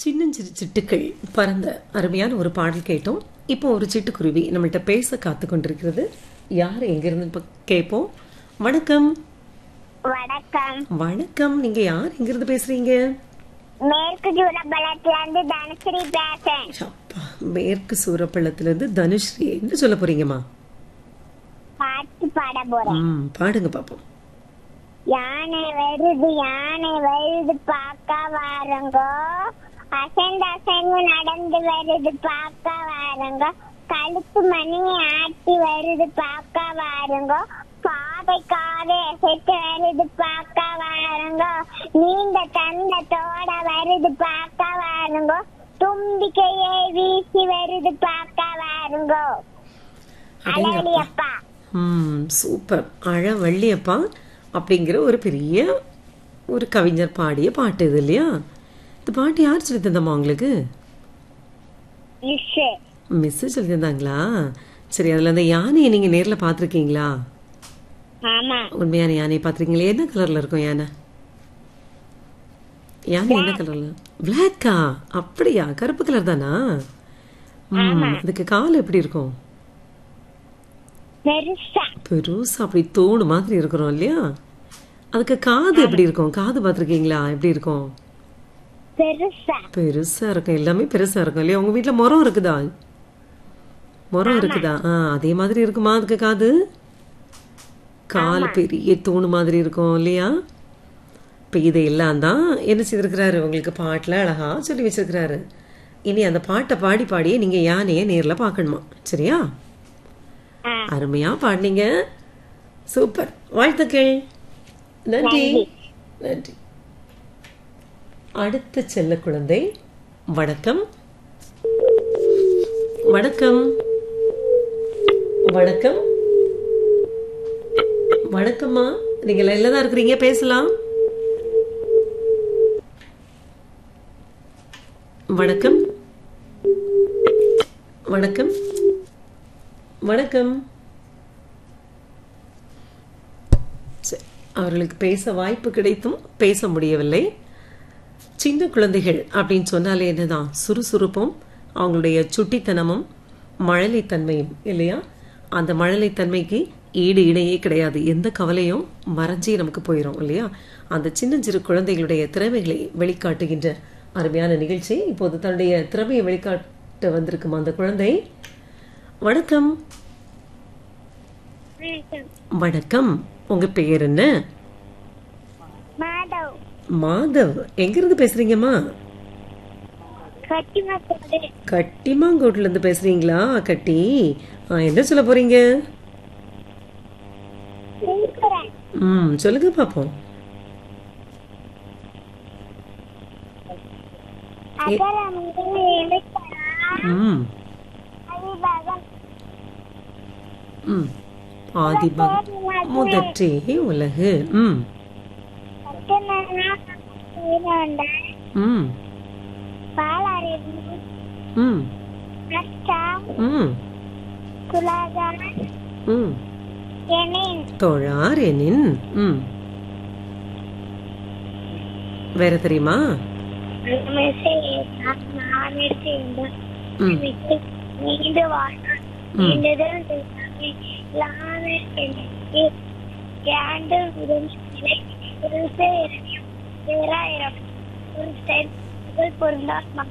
சின்னஞ்சிறு சிட்டுக்கள் பறந்த அருமையான ஒரு பாடல் கேட்டோம். இப்போ ஒரு சிட்டுக்குருவி நம்மள்ட்ட பேச காத்து கொண்டிருக்கிறது. யார் எங்கிருந்து கேட்போம்? வணக்கம். வணக்கம். வணக்கம். நீங்க யார் எங்கிருந்து பேசுறீங்க? மேற்கு சூரப்பள்ளத்துல இருந்து தனுஸ்ரீ பேசுறேன். அப்பா, மேற்கு சூரப்பள்ளத்திலிருந்து தனுஸ்ரீ என்ன சொல்ல போறீங்கம்மா? பாட்டு பாட போறேன். பாடுங்க பாப்போம். யானை வருது பார்க்க வாருங்கோ, அசைந்து அசைந்து நடந்து வருது பார்க்க வாருங்கோ, கழுத்து மணியை ஆட்டி வருது பார்க்க வாருங்கோ, காதை அசைத்து வருது பார்க்க வாருங்கோ, நீண்ட தந்தத்தோட வருது பார்க்க வாருங்கோ, தும்பிக்கையை வீசி வருது பார்க்க வாருங்கோ. அழகியப்பா. சூப்பர். அழவள்ளியப்பா அப்படிங்கிற ஒரு பெரிய ஒரு கவிஞர் பாடிய பாட்டு இது இல்லையா? இந்த பாட்டு யார் சொல்லி தந்தம்மா உங்களுக்கு? மிஸ் சொல்லி தந்தாங்களா? சரி, அதுல அந்த யானையை நீங்க நேர்ல பாத்திருக்கீங்களா? உண்மையான யானையை பாத்திருக்கீங்களா? என்ன கலர்ல இருக்கும் யானை? யானை என்ன கலர்ல? பிளாக்கா? அப்படியா? கருப்பு கலர் தானா? அதுக்கு கால் எப்படி இருக்கும்? பெருசா அப்படி தோடு மாதிரி இருக்கிறோம் இல்லையா? அதுக்கு காது எப்படி இருக்கும்? காது பாத்திருக்கீங்களா? எப்படி இருக்கும்? பெருசா இருக்கும். எல்லாமே பெருசா இருக்கும் இல்லையா? உங்க வீட்டுல மரம் இருக்குதா? மரம் இருக்குதா? அதே மாதிரி இருக்குமா அதுக்கு காது? கால் பெரிய தூணு மாதிரி இருக்கும் இல்லையா? இப்ப இதையெல்லாம் தான் என்ன செய்திருக்கிறாரு உங்களுக்கு பாட்டுல அழகா சொல்லி வச்சிருக்கிறாரு. இனி அந்த பாட்டை பாடி பாடியே நீங்க யானைய நேர்ல பாக்கணுமா? சரியா? அருமையா பாடினீங்க. சூப்பர். வாழ்த்துக்கள். நன்றி. நன்றி. அடுத்த செல்ல குழந்தை. வணக்கம். வணக்கம். வணக்கம். வணக்கம்மா. நீங்க லைன்ல தான் இருக்கிறீங்க, பேசலாம். வணக்கம். வணக்கம். வணக்கம். அவர்களுக்கு பேச வாய்ப்பு கிடைத்தும் பேச முடியவில்லை. சின்ன குழந்தைகள் அப்படின்னு சொன்னாலே என்னதான் சுறுசுறுப்பும் அவங்களுடைய சுட்டித்தனமும் மழலைத்தன்மையும் இல்லையா? அந்த மழலைத்தன்மைக்கு ஈடு இடையே கிடையாது. எந்த கவலையும் மறைஞ்சி நமக்கு போயிடும் இல்லையா? அந்த சின்னஞ்சிறு குழந்தைகளுடைய திறமைகளை வெளிக்காட்டுகின்ற அருமையான நிகழ்ச்சி. இப்போது தன்னுடைய திறமையை வெளிக்காட்ட வந்திருக்கும் அந்த குழந்தை. வணக்கம். வணக்கம். உங்க பெயர் என்ன? மாதவ். எங்க இருந்து பேசுறீங்கம்மா? கட்டிமாங்கோட்ல இருந்து பேசுறீங்களா? கட்டி. என்ன சொல்ல போறீங்க? சொல்லுங்க பாப்போம். ஆதிபகம் முதற்றே உலகு. தொழார் எனின். வேற தெரியுமா? பொருந்தார்